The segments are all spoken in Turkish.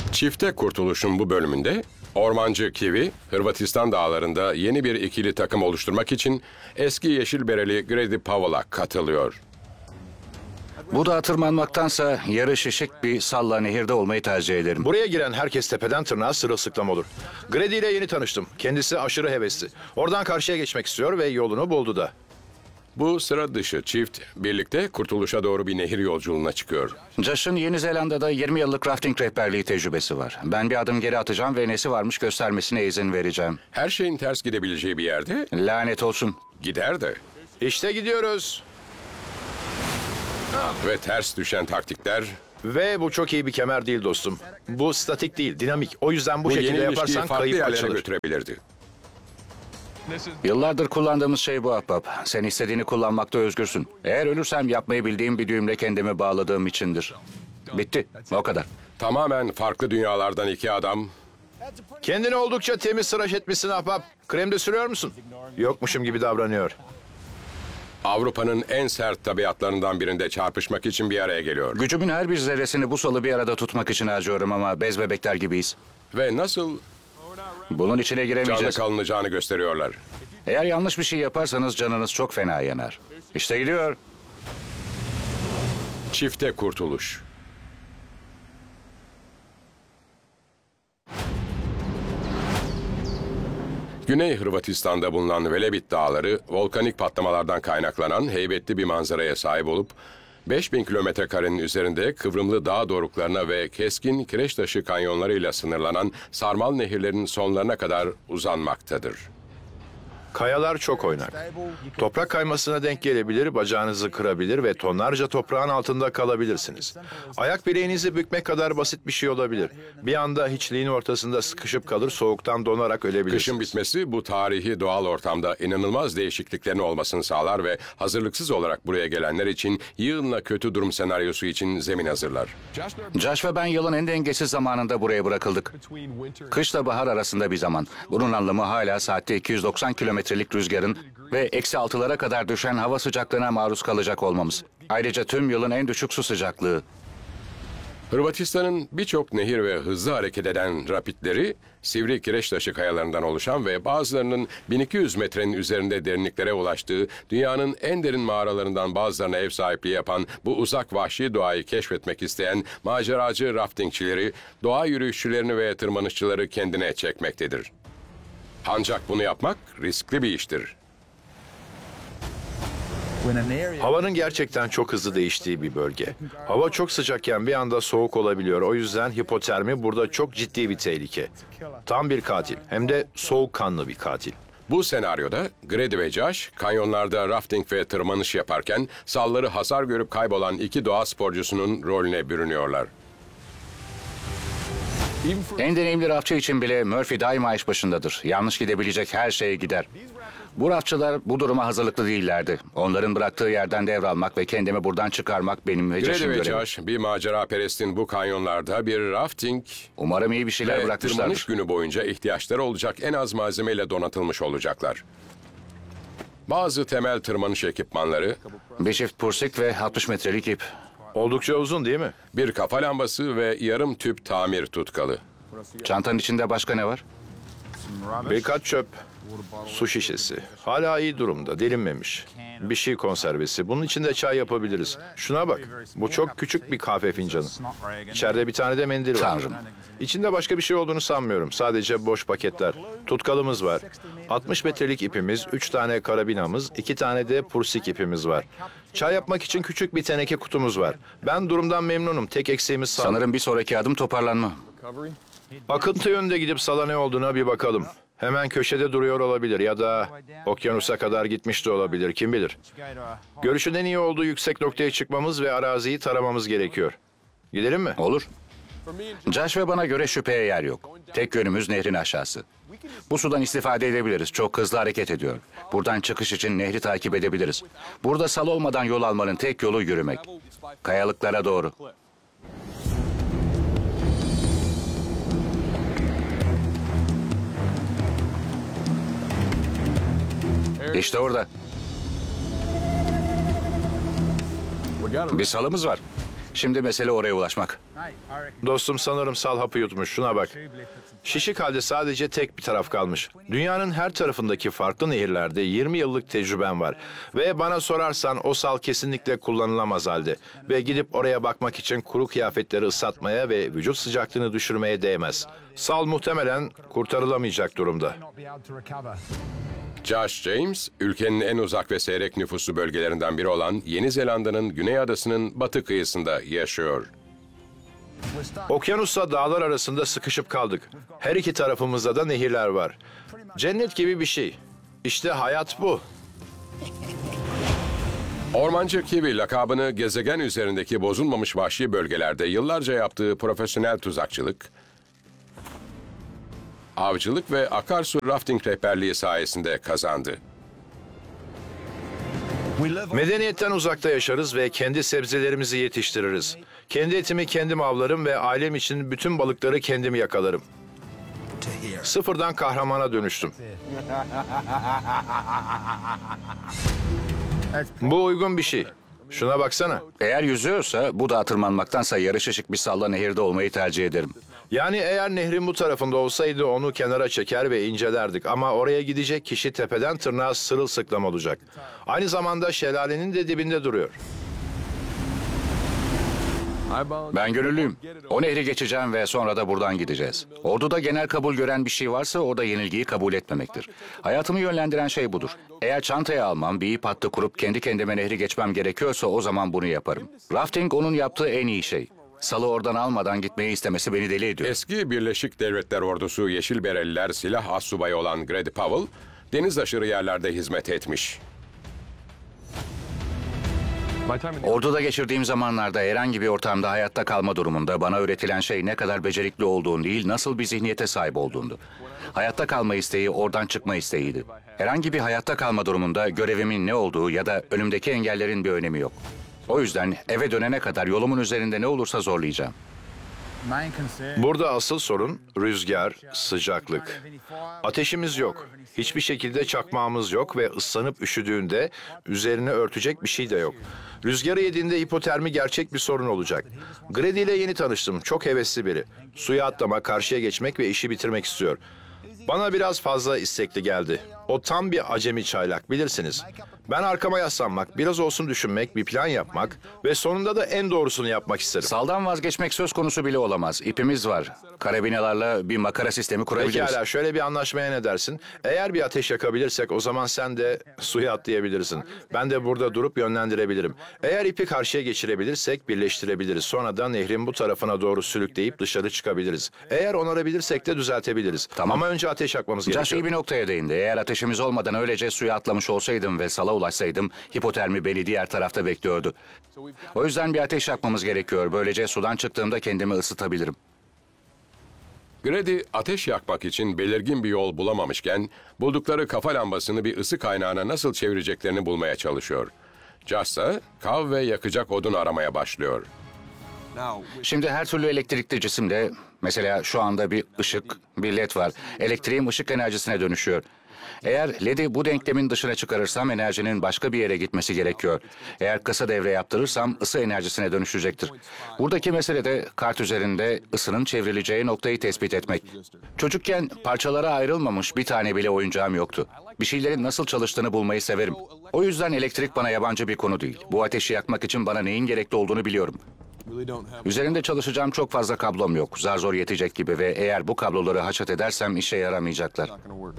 Çifte kurtuluşun bu bölümünde ormancı Kiwi, Hırvatistan dağlarında yeni bir ikili takım oluşturmak için eski yeşil bereli Grady Powell'a katılıyor. Bu dağa tırmanmaktansa yarı şişik bir salla nehirde olmayı tercih ederim. Buraya giren herkes tepeden tırnağa sırılsıklam olur. Grady ile yeni tanıştım. Kendisi aşırı hevesli. Oradan karşıya geçmek istiyor ve yolunu buldu da. Bu sıra dışı çift birlikte kurtuluşa doğru bir nehir yolculuğuna çıkıyor. Josh'ın Yeni Zelanda'da 20 yıllık rafting rehberliği tecrübesi var. Ben bir adım geri atacağım ve nesi varmış göstermesine izin vereceğim. Her şeyin ters gidebileceği bir yerde Lanet olsun. gider de İşte gidiyoruz. ve ters düşen taktikler Ve bu çok iyi bir kemer değil dostum. Bu statik değil, dinamik. O yüzden bu bu yeni şekilde ilişkiyi yaparsan farklı kayıp yerlere açılır. götürebilirdi. Yıllardır kullandığımız şey bu ahbap. Sen istediğini kullanmakta özgürsün. Eğer ölürsem yapmayı bildiğim bir düğümle kendimi bağladığım içindir. Bitti. O kadar. Tamamen farklı dünyalardan iki adam Kendini oldukça temiz tıraş etmişsin ahbap. Krem de sürüyor musun? Yokmuşum gibi davranıyor. Avrupa'nın en sert tabiatlarından birinde çarpışmak için bir araya geliyor. Gücümün her bir zerresini bu salı bir arada tutmak için harcıyorum ama bez bebekler gibiyiz. Ve nasıl Bunun içine canlı giremeyeceğiz. kalınacağını gösteriyorlar. Eğer yanlış bir şey yaparsanız canınız çok fena yanar. İşte gidiyor. Çifte kurtuluş. Güney Hırvatistan'da bulunan Velebit Dağları, volkanik patlamalardan kaynaklanan heybetli bir manzaraya sahip olup, 5000 kilometre karenin üzerinde kıvrımlı dağ doruklarına ve keskin kireç taşı kanyonlarıyla sınırlanan sarmal nehirlerin sonlarına kadar uzanmaktadır. Kayalar çok oynak. Toprak kaymasına denk gelebilir, bacağınızı kırabilir ve tonlarca toprağın altında kalabilirsiniz. Ayak bileğinizi bükmek kadar basit bir şey olabilir. Bir anda hiçliğin ortasında sıkışıp kalır, soğuktan donarak ölebilirsiniz. Kışın bitmesi bu tarihi doğal ortamda inanılmaz değişikliklerin olmasını sağlar ve hazırlıksız olarak buraya gelenler için yığınla kötü durum senaryosu için zemin hazırlar. Josh ve ben yılın en dengesiz zamanında buraya bırakıldık. Kışla bahar arasında bir zaman. Bunun anlamı hala saatte 290 kilometrelik rüzgarın ve eksi 6'lara kadar düşen hava sıcaklığına maruz kalacak olmamız. Ayrıca tüm yılın en düşük su sıcaklığı. Hırvatistan'ın birçok nehir ve hızlı hareket eden rapitleri, sivri kireç taşı kayalarından oluşan ve bazılarının 1200 metrenin üzerinde derinliklere ulaştığı dünyanın en derin mağaralarından bazılarına ev sahipliği yapan bu uzak vahşi doğayı keşfetmek isteyen maceracı raftingçileri, doğa yürüyüşçülerini ve tırmanışçıları kendine çekmektedir. Ancak bunu yapmak riskli bir iştir. Havanın gerçekten çok hızlı değiştiği bir bölge. Hava çok sıcakken bir anda soğuk olabiliyor. O yüzden hipotermi burada çok ciddi bir tehlike. Tam bir katil. Hem de soğukkanlı bir katil. Bu senaryoda Grady ve Josh, kanyonlarda rafting ve tırmanış yaparken salları hasar görüp kaybolan iki doğa sporcusunun rolüne bürünüyorlar. En deneyimli rafçı için bile Murphy daima iş başındadır. Yanlış gidebilecek her şeye gider. Bu rafçılar bu duruma hazırlıklı değillerdi. Onların bıraktığı yerden devralmak ve kendimi buradan çıkarmak benim ve Grady Josh'ın ve görevim. Josh, bir macera perestin bu kanyonlarda bir rafting Umarım iyi bir şeyler ve tırmanış bırakmışlardır. günü boyunca ihtiyaçları olacak en az malzemeyle donatılmış olacaklar. Bazı temel tırmanış ekipmanları, Bir çift pursik ve 60 metrelik ip. Oldukça uzun değil mi? bir kafa lambası ve yarım tüp tamir tutkalı. Çantanın içinde başka ne var? Birkaç çöp. Su şişesi. Hala iyi durumda, delinmemiş. Bir şey konservesi. Bunun içinde çay yapabiliriz. Şuna bak. Bu çok küçük bir kahve fincanı. İçeride bir tane de mendil var. Tanrım. İçinde başka bir şey olduğunu sanmıyorum. Sadece boş paketler. Tutkalımız var. 60 metrelik ipimiz, 3 tane karabinamız, 2 tane de pursik ipimiz var. Çay yapmak için küçük bir teneke kutumuz var. Ben durumdan memnunum. Tek eksiğimiz sağlık. Sanırım bir sonraki adım toparlanma. Akıntı yönünde gidip sala ne olduğuna bir bakalım. Hemen köşede duruyor olabilir ya da okyanusa kadar gitmiş de olabilir, kim bilir. Görüşün en iyi olduğu yüksek noktaya çıkmamız ve araziyi taramamız gerekiyor. Gidelim mi? Olur. Josh ve bana göre şüpheye yer yok. Tek yönümüz nehrin aşağısı. Bu sudan istifade edebiliriz. Çok hızlı hareket ediyor. Buradan çıkış için nehri takip edebiliriz. Burada sal olmadan yol almanın tek yolu yürümek. Kayalıklara doğru. İşte orada. Bir salımız var. Şimdi mesele oraya ulaşmak. Dostum sanırım sal hapı yutmuş. Şuna bak. Şişik halde sadece tek bir taraf kalmış. Dünyanın her tarafındaki farklı nehirlerde 20 yıllık tecrübem var. Ve bana sorarsan o sal kesinlikle kullanılamaz halde. Ve gidip oraya bakmak için kuru kıyafetleri ıslatmaya ve vücut sıcaklığını düşürmeye değmez. Sal muhtemelen kurtarılamayacak durumda. Josh James, ülkenin en uzak ve seyrek nüfuslu bölgelerinden biri olan Yeni Zelanda'nın güney adasının batı kıyısında yaşıyor. Okyanusla dağlar arasında sıkışıp kaldık. Her iki tarafımızda da nehirler var. Cennet gibi bir şey. İşte hayat bu. Ormancı Kiwi lakabını gezegen üzerindeki bozulmamış vahşi bölgelerde yıllarca yaptığı profesyonel tuzakçılık, avcılık ve akarsu rafting rehberliği sayesinde kazandı. Medeniyetten uzakta yaşarız ve kendi sebzelerimizi yetiştiririz. Kendi etimi kendim avlarım ve ailem için bütün balıkları kendim yakalarım. Sıfırdan kahramana dönüştüm. Bu uygun bir şey. Şuna baksana. Eğer yüzüyorsa bu dağa tırmanmaktansa yarı şişik bir salla nehirde olmayı tercih ederim. Yani eğer nehrin bu tarafında olsaydı onu kenara çeker ve incelerdik. Ama oraya gidecek kişi tepeden tırnağa sırılsıklam olacak. Aynı zamanda şelalenin de dibinde duruyor. Ben gönüllüyüm. O nehri geçeceğim ve sonra da buradan gideceğiz. Orduda genel kabul gören bir şey varsa o da yenilgiyi kabul etmemektir. Hayatımı yönlendiren şey budur. Eğer çantaya almam, bir ip hattı kurup kendi kendime nehri geçmem gerekiyorsa o zaman bunu yaparım. Rafting onun yaptığı en iyi şey. Salı oradan almadan gitmeyi istemesi beni deli ediyor. Eski Birleşik Devletler Ordusu Yeşil Bereliler silah astsubayı olan Grady Powell, deniz aşırı yerlerde hizmet etmiş. Orduda geçirdiğim zamanlarda herhangi bir ortamda hayatta kalma durumunda bana öğretilen şey ne kadar becerikli olduğun değil, nasıl bir zihniyete sahip olduğundu. Hayatta kalma isteği oradan çıkma isteğiydi. Herhangi bir hayatta kalma durumunda görevimin ne olduğu ya da önümdeki engellerin bir önemi yok. O yüzden eve dönene kadar yolumun üzerinde ne olursa zorlayacağım. Burada asıl sorun rüzgar, sıcaklık. Ateşimiz yok. Hiçbir şekilde çakmağımız yok ve ıslanıp üşüdüğünde üzerine örtecek bir şey de yok. Rüzgarı yediğinde hipotermi gerçek bir sorun olacak. Grady ile yeni tanıştım. Çok hevesli biri. Suya atlamak, karşıya geçmek ve işi bitirmek istiyor. Bana biraz fazla istekli geldi. O tam bir acemi çaylak, bilirsiniz. Ben arkama yaslanmak, biraz olsun düşünmek, bir plan yapmak ve sonunda da en doğrusunu yapmak isterim. Saldan vazgeçmek söz konusu bile olamaz. İpimiz var. Karabinalarla bir makara sistemi kurabiliriz. Pekala, şöyle bir anlaşmaya ne dersin? Eğer bir ateş yakabilirsek o zaman sen de suya atlayabilirsin. Ben de burada durup yönlendirebilirim. Eğer ipi karşıya geçirebilirsek birleştirebiliriz. Sonra da nehrin bu tarafına doğru sürükleyip dışarı çıkabiliriz. Eğer onarabilirsek de düzeltebiliriz. Tamam. Ama önce ateş yakmamız Josh gerekiyor. iyi bir noktaya değindi. Eğer ateşimiz olmadan öylece suya atlamış olsaydım ve sala ulaşsaydım, hipotermi beni diğer tarafta bekliyordu. O yüzden bir ateş yakmamız gerekiyor. Böylece sudan çıktığımda kendimi ısıtabilirim. Grady, ateş yakmak için belirgin bir yol bulamamışken, buldukları kafa lambasını bir ısı kaynağına nasıl çevireceklerini bulmaya çalışıyor. Josh ise kav ve yakacak odun aramaya başlıyor. Şimdi her türlü elektrikli cisimde, mesela şu anda bir ışık, bir led var. Elektriğim ışık enerjisine dönüşüyor. Eğer LED'i bu denklemin dışına çıkarırsam enerjinin başka bir yere gitmesi gerekiyor. Eğer kısa devre yaptırırsam ısı enerjisine dönüşecektir. Buradaki mesele de kart üzerinde ısının çevrileceği noktayı tespit etmek. Çocukken parçalara ayrılmamış bir tane bile oyuncağım yoktu. Bir şeylerin nasıl çalıştığını bulmayı severim. O yüzden elektrik bana yabancı bir konu değil. Bu ateşi yakmak için bana neyin gerekli olduğunu biliyorum. Üzerinde çalışacağım çok fazla kablom yok. Zar zor yetecek gibi ve eğer bu kabloları haşat edersem işe yaramayacaklar.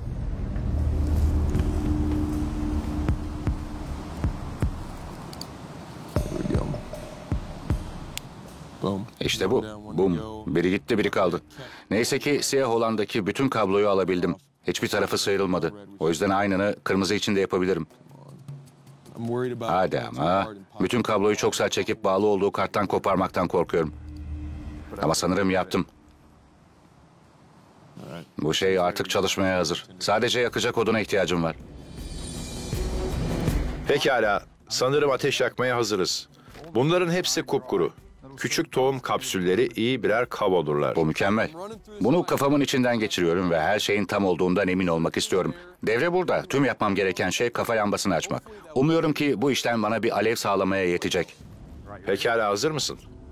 İşte bu. Bum. Biri gitti, biri kaldı. Neyse ki siyah olandaki bütün kabloyu alabildim. Hiçbir tarafı sıyrılmadı. O yüzden aynını kırmızı için de yapabilirim. Hadi ama. Bütün kabloyu çok sert çekip bağlı olduğu karttan koparmaktan korkuyorum. Ama sanırım yaptım. Bu şey artık çalışmaya hazır. Sadece yakacak oduna ihtiyacım var. Pekala, sanırım ateş yakmaya hazırız. Bunların hepsi kupkuru. Küçük tohum kapsülleri iyi birer kav olurlar. Bu mükemmel. Bunu kafamın içinden geçiriyorum ve her şeyin tam olduğundan emin olmak istiyorum. Devre burada. Tüm yapmam gereken şey kafa lambasını açmak. Umuyorum ki bu işlem bana bir alev sağlamaya yetecek. Pekala, hazır mısın?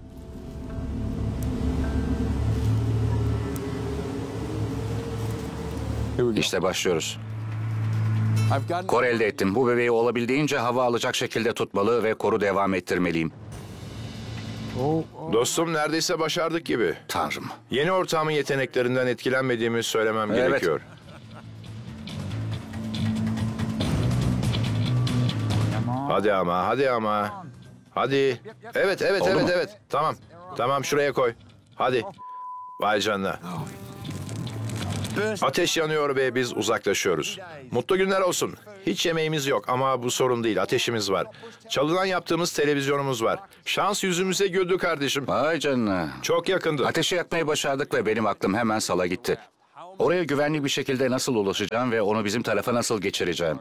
İşte başlıyoruz. Kor elde ettim. Bu bebeği olabildiğince hava alacak şekilde tutmalı ve koru devam ettirmeliyim. Dostum, neredeyse başardık gibi. Tanrım. Yeni ortağımın yeteneklerinden etkilenmediğimi söylemem Evet. gerekiyor. Hadi ama, hadi ama. Hadi. Evet, evet, Oldu evet, mu? evet. Tamam. Tamam, şuraya koy. Hadi. Vay canına. Ateş yanıyor ve biz uzaklaşıyoruz. Mutlu günler olsun. Hiç yemeğimiz yok ama bu sorun değil. Ateşimiz var. Çalınan yaptığımız televizyonumuz var. Şans yüzümüze güldü kardeşim. Vay canına. Çok yakındı. Ateşi yakmayı başardık ve benim aklım hemen sala gitti. Oraya güvenli bir şekilde nasıl ulaşacağım ve onu bizim tarafa nasıl geçireceğim?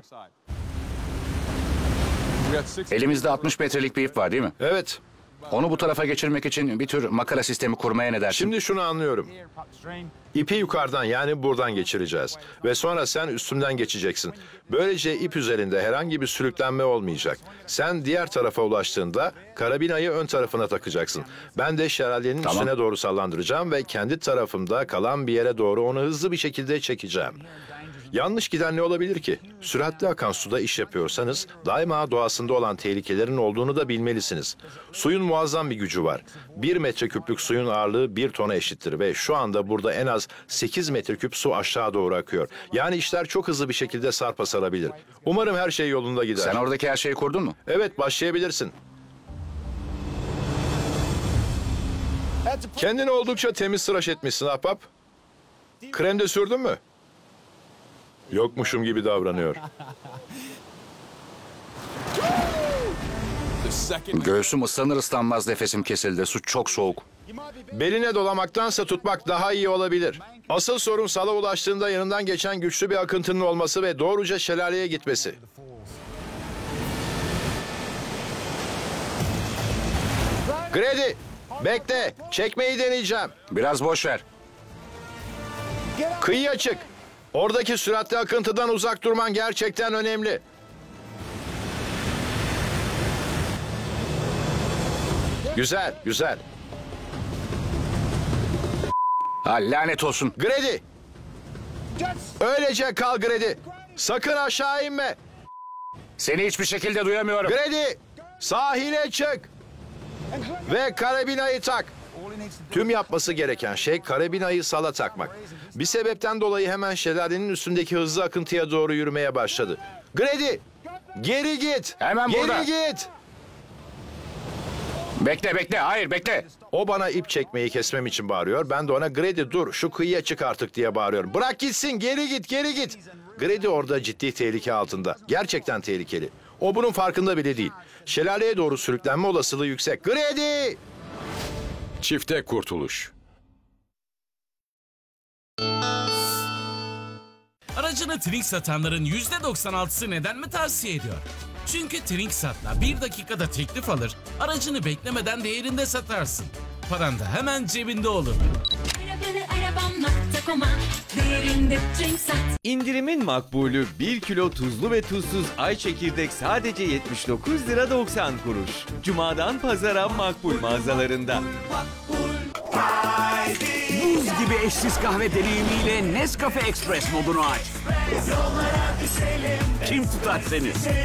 Elimizde 60 metrelik bir ip var değil mi? Evet. Onu bu tarafa geçirmek için bir tür makara sistemi kurmaya ne dersin? Şimdi şunu anlıyorum. İpi yukarıdan, yani buradan geçireceğiz. Ve sonra sen üstünden geçeceksin. Böylece ip üzerinde herhangi bir sürüklenme olmayacak. Sen diğer tarafa ulaştığında karabinayı ön tarafına takacaksın. Ben de şelalenin Tamam. üstüne doğru sallandıracağım ve kendi tarafımda kalan bir yere doğru onu hızlı bir şekilde çekeceğim. Yanlış giden ne olabilir ki? Süratli akan suda iş yapıyorsanız daima doğasında olan tehlikelerin olduğunu da bilmelisiniz. Suyun muazzam bir gücü var. 1 metreküplük suyun ağırlığı 1 tona eşittir ve şu anda burada en az 8 metreküp su aşağı doğru akıyor. Yani işler çok hızlı bir şekilde sarpa sarabilir. Umarım her şey yolunda gider. Sen oradaki her şeyi kurdun mu? Evet, başlayabilirsin. Kendini oldukça temiz tıraş etmişsin ahbap. Krem de sürdün mü? Yokmuşum gibi davranıyor. Göğsüm ıslanır ıslanmaz nefesim kesildi. Su çok soğuk. Beline dolamaktansa tutmak daha iyi olabilir. Asıl sorun sala ulaştığında yanından geçen güçlü bir akıntının olması ve doğruca şelaleye gitmesi. Grady, bekle. Çekmeyi deneyeceğim. Biraz boş ver. Kıyıya çık. Oradaki süratli akıntıdan uzak durman gerçekten önemli. Güzel, güzel. Ha, lanet olsun. Grady. Öylece kal Grady. Sakın aşağı inme. Seni hiçbir şekilde duyamıyorum. Grady, sahile çık. Ve karabinayı tak. Tüm yapması gereken şey karabinayı sala takmak. Bir sebepten dolayı hemen şelalenin üstündeki hızlı akıntıya doğru yürümeye başladı. Grady, geri git. Hemen geri burada. git. Bekle bekle. Hayır bekle. O bana ip çekmeyi kesmem için bağırıyor. Ben de ona Grady dur şu kıyıya çık artık diye bağırıyorum. Bırak gitsin, geri git, geri git. Grady orada ciddi tehlike altında. Gerçekten tehlikeli. O bunun farkında bile değil. Şelaleye doğru sürüklenme olasılığı yüksek. Grady! Çifte kurtuluş. Aracını Trink satanların %96'sı neden mi tavsiye ediyor? Çünkü Trink Sat'la 1 dakikada teklif alır, aracını beklemeden değerinde satarsın. Paran da hemen cebinde olur. Arabamla.com'a değerinde Trink Sat. İndirimin makbulü 1 kilo tuzlu ve tuzsuz ay çekirdek sadece 79 lira 90 kuruş. Cuma'dan pazara makbul mağazalarında. Buz gibi eşsiz kahve deneyimiyle Nescafe Express modunu aç. Kim tutar seni?